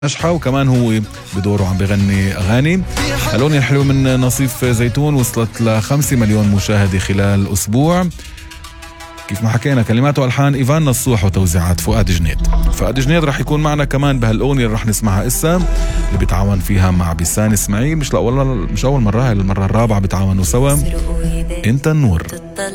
أشحى، وكمان هو بدوره عم بغني أغاني. الأغنية الحلوة من نصيف زيتون وصلت ل5 مليون مشاهدة خلال أسبوع. كيف ما حكينا كلمات وألحان إيفان نصوح وتوزيعات فؤاد جنيد. فؤاد جنيد رح يكون معنا كمان بهالأغنية اللي رح نسمعها إسا، اللي بيتعاون فيها مع بيسان إسماعيل. مش أول مرة، هاي المرة الرابعة بيتعاونوا سوا. أنت النور.